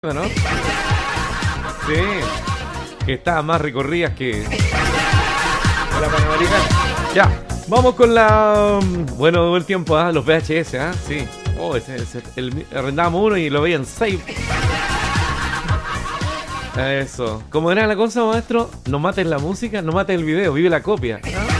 ¿no? Sí, que está más recorridas que la Panamericana. Ya, vamos con la... Bueno, buen tiempo, ¿ah? Los VHS, ¿ah? Sí. Oh, arrendábamos uno y lo veían 6. Eso. ¿Cómo era la cosa, maestro? No mates la música, no mates el video, vive la copia.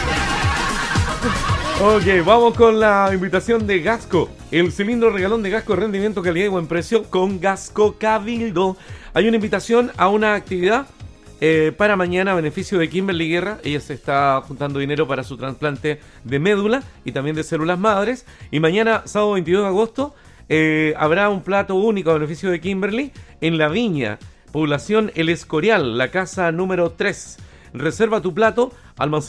Ok, vamos con la invitación de Gasco. El cilindro regalón de Gasco, rendimiento, calidad y buen precio con Gasco Cabildo. Hay una invitación a una actividad para mañana a beneficio de Kimberly Guerra. Ella se está juntando dinero para su trasplante de médula y también de células madres. Y mañana, sábado 22 de agosto, habrá un plato único a beneficio de Kimberly en La Viña, población El Escorial, la casa número 3. Reserva tu plato al más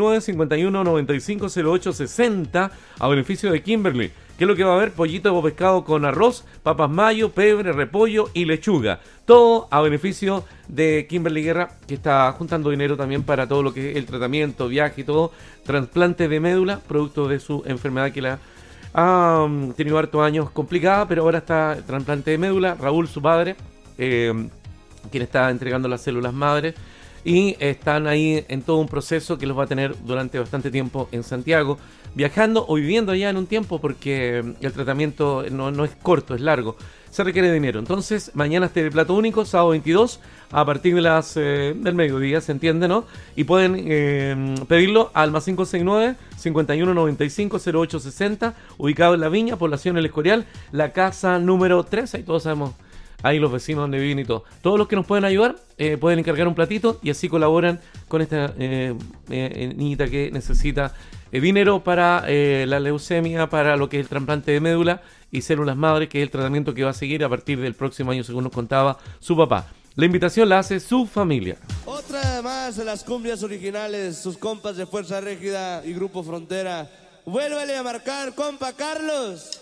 569-5195-0860 a beneficio de Kimberly. ¿Qué es lo que va a haber? Pollito o pescado con arroz, papas mayo, pebre, repollo y lechuga. Todo a beneficio de Kimberly Guerra, que está juntando dinero también para todo lo que es el tratamiento, viaje y todo. Trasplante de médula, producto de su enfermedad que la ha tenido hartos años complicada, pero ahora está el trasplante de médula. Raúl, su padre, quien está entregando las células madres. Y están ahí en todo un proceso que los va a tener durante bastante tiempo en Santiago, viajando o viviendo allá en un tiempo, porque el tratamiento no es corto, es largo, se requiere dinero. Entonces, mañana este plato único, sábado 22, a partir de las del mediodía, se entiende, ¿no? Y pueden pedirlo al más 569-5195-0860, ubicado en La Viña, población El Escorial, la casa número 3, ahí todos sabemos. Ahí los vecinos donde viven y todo. Todos los que nos pueden ayudar pueden encargar un platito y así colaboran con esta niñita que necesita dinero para la leucemia, para lo que es el trasplante de médula y células madres, que es el tratamiento que va a seguir a partir del próximo año, según nos contaba su papá. La invitación la hace su familia. Otra más de las cumbias originales, sus compas de Fuerza Régida y Grupo Frontera. Vuélvele a marcar, compa Carlos.